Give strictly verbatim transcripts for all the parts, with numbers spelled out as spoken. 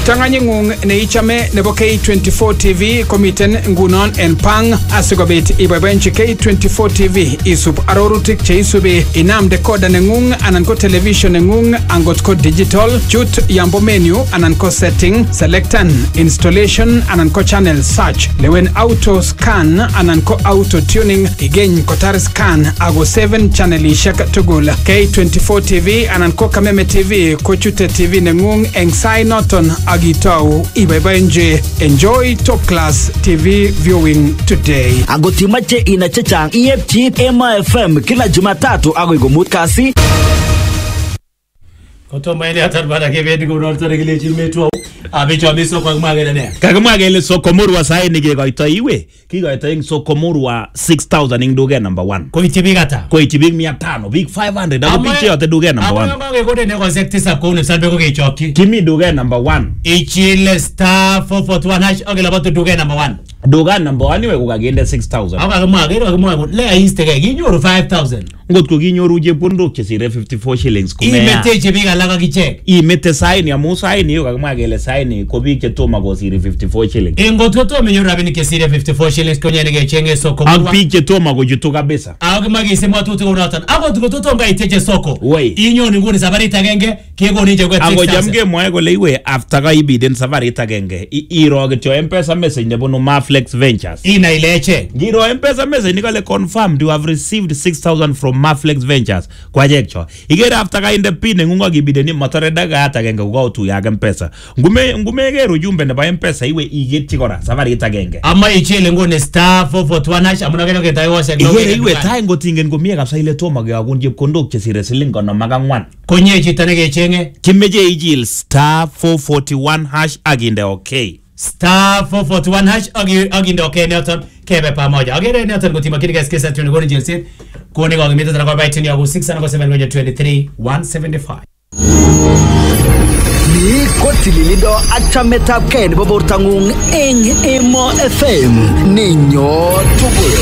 Kiptanganyingung neichame nebo K twenty-four T V komiten ngunon en pang asikobit iboiboenchi K twenty-four T V isub arorutik cheisubi inam decoder nengung anan ko television nengung angot ko digital chut yambo menu anan ko setting selectan installation anan ko channel search lewen auto scan anan ko auto tuning igeny kotar scan ago seven channelishek tugul K twenty-four T V anan ko Kameme T V ko chute T V nengung eng sai noton agitau iboiboenchi. Enjoy top class T V viewing today. Agotimache ina chechang iepchi Ema F M kila Jumatatu agoi komut kasi. Kotomba ile atarbada kebedi kunortare kile chimetu abicho miso kwa kumagele ne kakumagele sokomurwa sai nikekoito iwe kikoito ing sokomurwa six thousand ing duke number one ko itibigata ko itibig mia tano big five hundred ako big yote duke number one amo ngeke kode ne concept sa ko ne salbe ko kechokki kimi duke number one ichile star four forty-one hash ogela batu duke number one duke number one iwe kukagende six thousand aka kumagele akumwa le aisteke kinyoru five thousand ngot ko kinyoru chepkondok chesire fifty-four shillings kumea imete chebiga laka kichek imete saini amu saini yo kakumagele saini ko big chetoma kosire fifty-four shillings ingot ko to menyoru rabini kesire fifty-four shillings konyene kechenge soko ak big chetoma kojutu kabisa ak magise matuti konoton akot ko to tonga iteje soko inyoni nguni sabarit agenge kekoni je kwet six thousand ako jamge mwae kole iwe after ka ibiden sabarit agenge iro kityo M-Pesa message nebunu Maflex Ventures ina ileche ngiro M-Pesa message nikale confirmed you have received six thousand from Maflex Ventures kwa jekcho igere after ka inde pin ngunga gibideni motore daga atagenge uga tu ya M-Pesa ngume ngume gero jumbe ne ba M-Pesa iwe igeti kora sabarit agenge ama ichele ngone star four forty-one hash amuna geno ke tayo wase no igere iwe tai ngotingen ngomie kabisa ile toma ge agun chepkondok chesire siling kono magangwan konye chito ne kechenge kimeje ijil star four forty-one hash aginde okay star four forty-one hash aginde okay neton kebe pamoja agere neton gotima kidika skesa tuni goni jelsit kone go gimita tara by ten yago six and seven go twenty-three one seventy-five ni kotililido achametap ken bobortangung eng Emo F M ninyo tugul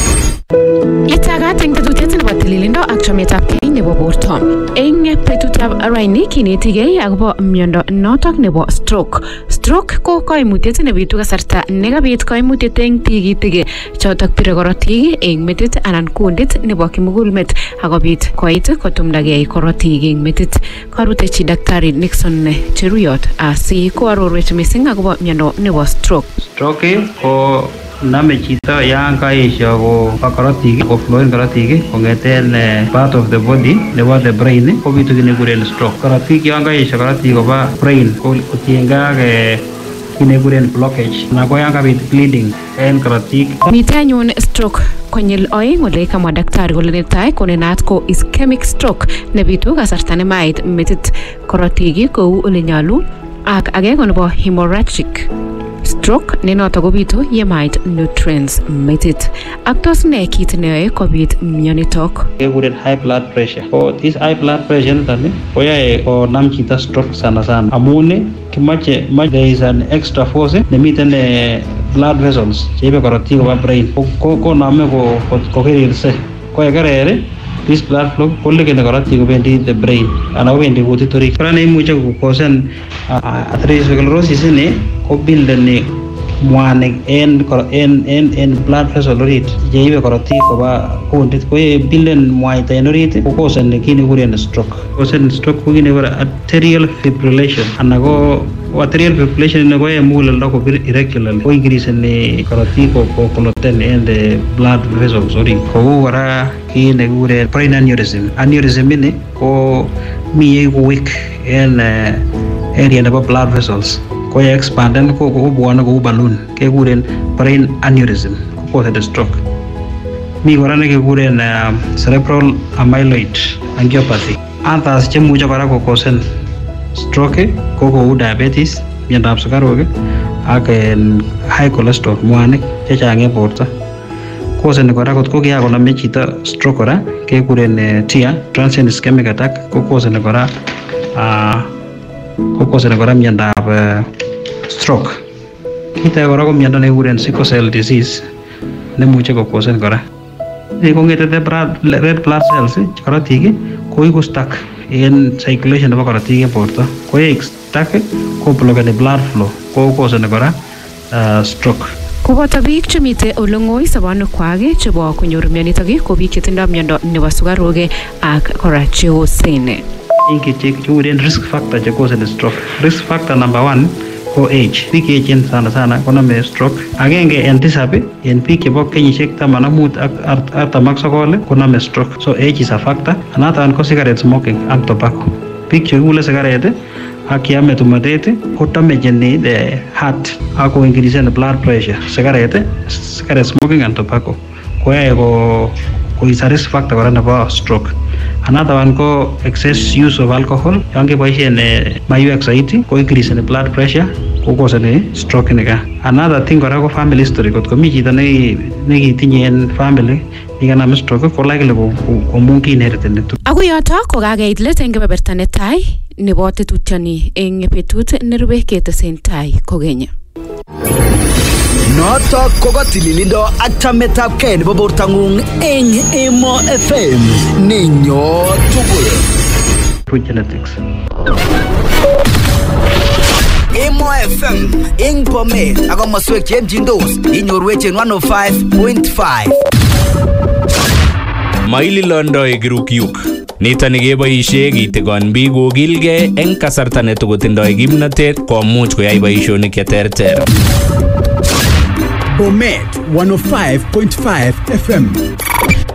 Itagat eng tetutiet nebo tililindo ak chametab kei nebo borto. Eng betutab raini kinetigei akobo miondo notok nebo stroke. Stroke ko koimutiet nebitu kasarta nekabit koimutiet eng tigitik chotok pire korotik eng metit anan kundit nebo kimugulmet akobit koit kotumdagei korotik eng metit. Karutechi Daktari Nixon Cheruyot asi koarorwech mising akobo miondo nebo stroke. Stroke ko name chito yang kaisha ko korotik ko flow korotik kongeten part of the body nebo the brain ko bitu kinekuren stroke. Korotik yang kaisha korotik koba brain ko tienga ke kinekuren blockage na ko yang kabit bleeding en korotik. Mite anyun stroke konyil oeng ole kamwa daktari kole netai ko nenat ko ischemic stroke nebitu kasarta nemait metit korotik kou ole nyalu ak age ko nebo hemorrhagic stroke nenoto kobitu yemait nutrients metit ak tos ne kit neyoe kobit mionitok kekuren high blood pressure. So this high blood pressure niton koyoe konam chito stroke sana sana amun kimache there is an extra force nemiten blood vessels cheibe korotik koba brain konome kokerirse koyekerer this blood flow kolikene korotik kobendi the brain anan kobendi kutit orit. Kora neimuche kokosen atherosclerosis ni ko buildeni mwanik en en en en blood vessel orit cheibe korotik koba kundit ko builden mwaita en orit kokosen kit nekikuren stroke. Kosen stroke ko kit nekikuren arterial fibrillation anan ko arterial fibrillation ne koyoe muguleldo kobir irregularly ko increase ni korotik ko cloten en the blood vessels orit. Kou kora kit nekikuren brain aneurysm. Aneurysm ini ko mi weak en area nebo blood vessels ko expanden ko kobwone kou balloon kekuren brain aneurysm ko cause stroke. Mi kora nekekuren cerebral amyloid angiopathy. Others chemuche kora kokosen stroke ko kou diabetes, miondab sukaruk ak high cholesterol mwanik chechang en borto. Koseni kora kot ko kiakonome chito stroke kora kekuren T I A transient ischemic attack ko koseni kora ko koseni kora miondab stroke. Kita kora ko miondo nekikuren sickle cell disease nemuche kokosen kora. Kongete red blood cells korotik ko iku stuck en circulation nebo korotik en borto. Ko ye stuck ko blockeni blood flow ko cause kora uh, stroke. Koboto biik chemite ole ng'oi sobonwekwak chebo konyor mionitok ko biik chetindoi miondo nebo sukaruk ak kora cheosen. Inge chekuren risk factor che cause stroke. Risk factor number one ko age. Biik echen sana sana konome stroke. Agenge en tisab en biik chebo kenyisiek taman ak mut ak artam ak sokol konome stroke. So age is a factor. Another ko cigarette smoking ak tobacco. Biik chekule cigarette ak yame tumatet ko damageni the heart ak ko increase the blood pressure. Cigarette, cigarette smoking and tobacco ko yae ko ko is a risk factor kora nebo stroke. Another one ko excess use of alcohol. Yan keboisien maiwek saiti ko increase the blood pressure ko cause ni stroke ni ka. Another thing kora ko family history. Kot komi chito ne nekitinye en family ikanam stroke ko likely ko komun inherited nitu. Ako yoto ko kakeit let eng kebeberta netai nebo tetutioni eng betut nerube ketesen tai kokeny. Notok ko katililindo ak chametabgei nebo bortang'ung eng Emo F M nenyo tugul. Food genetics. Emo F M ing Bomet ak komoswek chemchindos inyorwech en one oh five point five. Maililondoi kirukyuk. Nitoni keboishe kitigon biik kokilgei eng kasarta netokotindoi kimnatet komuch koyai boishonik cheterter. Bomet one oh five point five F M.